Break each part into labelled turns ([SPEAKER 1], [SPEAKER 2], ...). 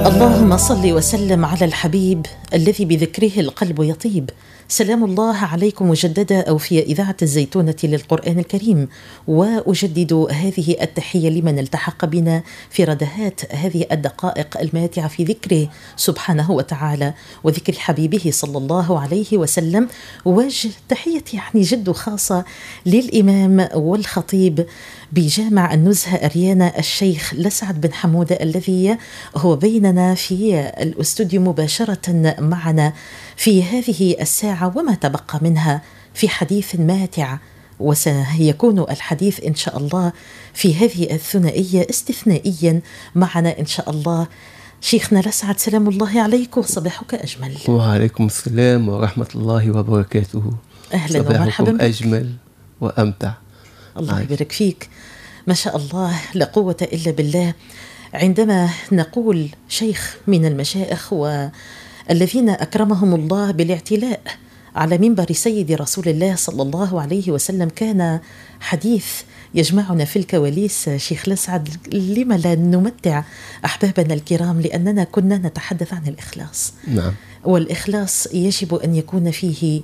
[SPEAKER 1] اللهم صل وسلم على الحبيب الذي بذكره القلب يطيب. سلام الله عليكم مجددا أوفياء إذاعة الزيتونة للقرآن الكريم، وأجدد هذه التحية لمن التحق بنا في ردهات هذه الدقائق الماتعة في ذكره سبحانه وتعالى وذكر حبيبه صلى الله عليه وسلم. وجه تحية جد خاصة للإمام والخطيب بجامع النزهة أريانا الشيخ لسعد بن حمودة الذي هو بيننا في الاستوديو مباشرة معنا في هذه الساعة وما تبقى منها في حديث ماتع، وسيكون الحديث إن شاء الله في هذه الثنائية استثنائيا معنا إن شاء الله. شيخنا لسعد، سلام الله عليكم، صباحك أجمل.
[SPEAKER 2] وعليكم السلام ورحمة الله وبركاته.
[SPEAKER 1] أهلا ومرحبا بك.
[SPEAKER 2] أجمل وأمتع.
[SPEAKER 1] الله يبارك فيك، ما شاء الله لا قوة إلا بالله. عندما نقول شيخ من المشايخ والذين أكرمهم الله بالاعتلاء على منبر سيد رسول الله صلى الله عليه وسلم، كان حديث يجمعنا في الكواليس. شيخ لسعد، لما لا نمتع أحبابنا الكرام، لأننا كنا نتحدث عن الإخلاص.
[SPEAKER 2] نعم.
[SPEAKER 1] والإخلاص يجب أن يكون فيه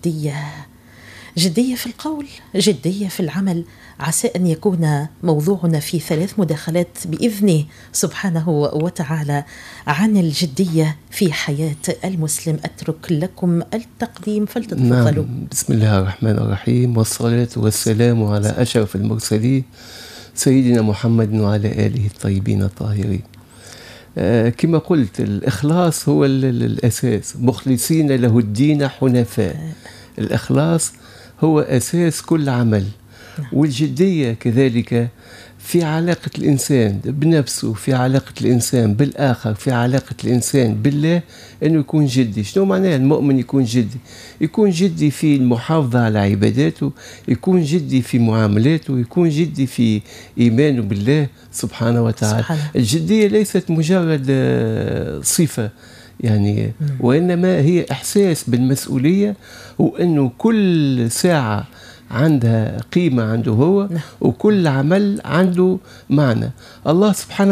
[SPEAKER 1] جدية في القول، جدية في العمل. عسى أن يكون موضوعنا في 3 مداخلات بإذنه سبحانه وتعالى عن الجدية في حياة المسلم. أترك لكم التقديم فلتتفضلوا.
[SPEAKER 2] نعم. بسم الله الرحمن الرحيم، والصلاة والسلام على أشرف المرسلين سيدنا محمد وعلى آله الطيبين الطاهرين. كما قلت، الإخلاص هو الأساس، مخلصين له الدين حنفاء. الإخلاص هو أساس كل عمل. والجدية كذلك في علاقة الإنسان بنفسه، في علاقة الإنسان بالآخر، في علاقة الإنسان بالله، أنه يكون جدي. شنو معناه المؤمن يكون جدي؟ يكون جدي في المحافظة على عباداته، يكون جدي في معاملاته، يكون جدي في إيمانه بالله سبحانه وتعالى. الجدية ليست مجرد صفة وإنما هي إحساس بالمسؤولية، وأنه كل ساعة عندها قيمة عنده هو، وكل عمل عنده معنى. الله سبحانه